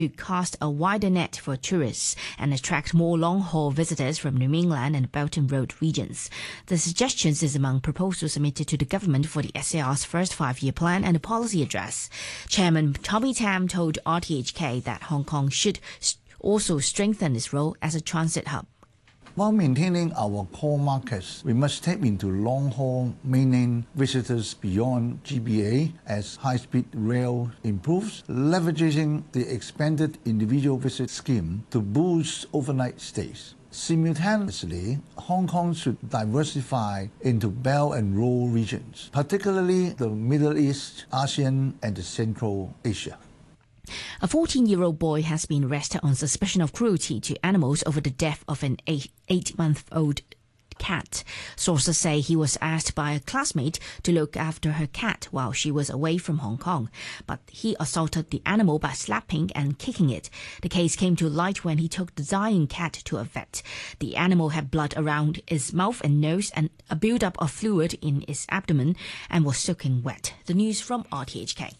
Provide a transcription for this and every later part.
to cast a wider net for tourists and attract more long-haul visitors from New England and Belt and Road regions. The suggestions is among proposals submitted to the government for the SAR's first five-year plan and a policy address. Chairman Tommy Tam told RTHK that Hong Kong should also strengthen its role as a transit hub. While maintaining our core markets, we must tap into long-haul mainland visitors beyond GBA as high-speed rail improves, leveraging the expanded individual visit scheme to boost overnight stays. Simultaneously, Hong Kong should diversify into Belt and Road regions, particularly the Middle East, ASEAN, and Central Asia. A 14-year-old boy has been arrested on suspicion of cruelty to animals over the death of an 8-month-old cat. Sources say he was asked by a classmate to look after her cat while she was away from Hong Kong, but he assaulted the animal by slapping and kicking it. The case came to light when he took the dying cat to a vet. The animal had blood around its mouth and nose and a build-up of fluid in its abdomen and was soaking wet. The news from RTHK.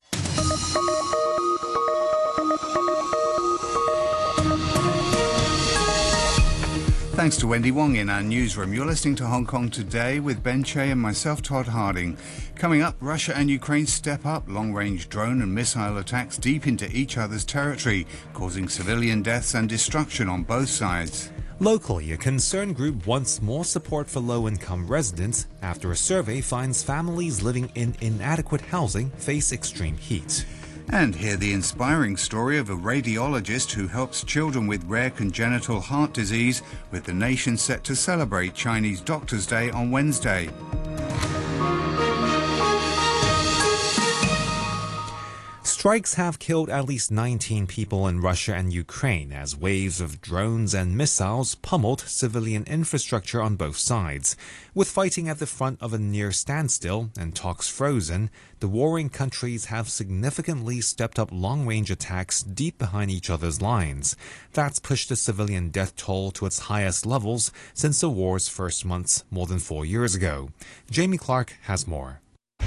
Thanks to Wendy Wong in our newsroom. You're listening to Hong Kong Today with Ben Che and myself, Todd Harding. Coming up, Russia and Ukraine step up long-range drone and missile attacks deep into each other's territory, causing civilian deaths and destruction on both sides. Locally, a concerned group wants more support for low-income residents after a survey finds families living in inadequate housing face extreme heat. And hear the inspiring story of a radiologist who helps children with rare congenital heart disease, with the nation set to celebrate Chinese Doctors' Day on Wednesday. Strikes have killed at least 19 people in Russia and Ukraine as waves of drones and missiles pummeled civilian infrastructure on both sides. With fighting at the front of a near standstill and talks frozen, the warring countries have significantly stepped up long-range attacks deep behind each other's lines. That's pushed the civilian death toll to its highest levels since the war's first months more than 4 years ago. Jamie Clark has more.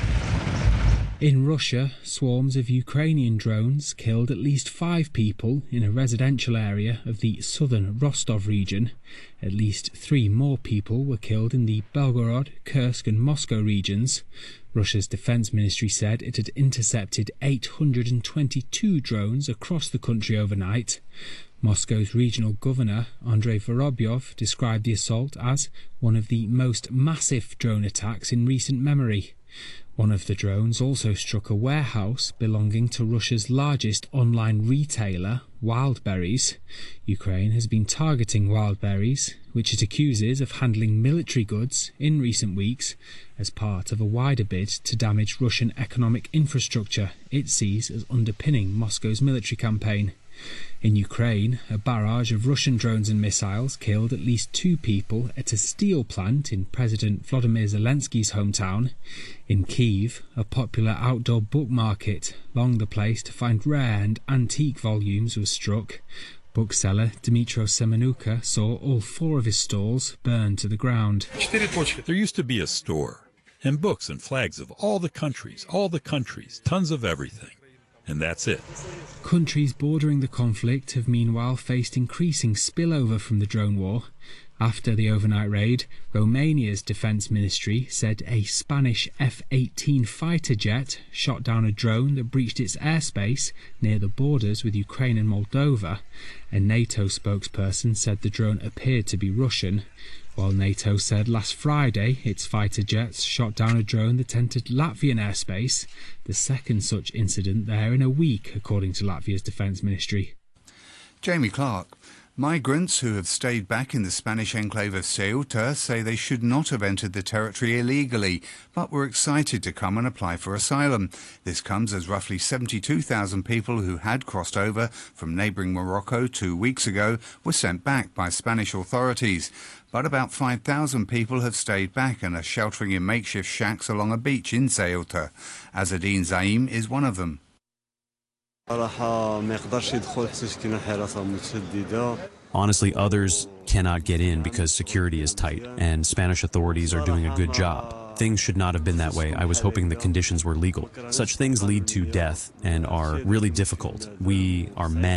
In Russia, swarms of Ukrainian drones killed at least 5 people in a residential area of the southern Rostov region. At least 3 more people were killed in the Belgorod, Kursk and Moscow regions. Russia's defense ministry said it had intercepted 822 drones across the country overnight. Moscow's regional governor, Andrei Vorobyov, described the assault as one of the most massive drone attacks in recent memory. One of the drones also struck a warehouse belonging to Russia's largest online retailer, Wildberries. Ukraine has been targeting Wildberries, which it accuses of handling military goods in recent weeks as part of a wider bid to damage Russian economic infrastructure it sees as underpinning Moscow's military campaign. In Ukraine, a barrage of Russian drones and missiles killed at least 2 people at a steel plant in President Volodymyr Zelensky's hometown. In Kyiv, a popular outdoor book market, long the place to find rare and antique volumes, was struck. Bookseller Dmytro Semenuka saw all 4 of his stalls burned to the ground. There used to be a store, and books and flags of all the countries, tons of everything. And that's it. Countries bordering the conflict have meanwhile faced increasing spillover from the drone war. After the overnight raid, Romania's defense ministry said a Spanish F-18 fighter jet shot down a drone that breached its airspace near the borders with Ukraine and Moldova. A NATO spokesperson said the drone appeared to be Russian, while NATO said last Friday its fighter jets shot down a drone that entered Latvian airspace, the second such incident there in a week, according to Latvia's defence ministry. Jamie Clark. Migrants who have stayed back in the Spanish enclave of Ceuta say they should not have entered the territory illegally, but were excited to come and apply for asylum. This comes as roughly 72,000 people who had crossed over from neighbouring Morocco 2 weeks ago were sent back by Spanish authorities. But about 5,000 people have stayed back and are sheltering in makeshift shacks along a beach in Ceuta. Azzedine Zaim is one of them. Honestly, others cannot get in because security is tight and Spanish authorities are doing a good job. things should not have been that way. I was hoping the conditions were legal. Such things lead to death and are really difficult. We are men.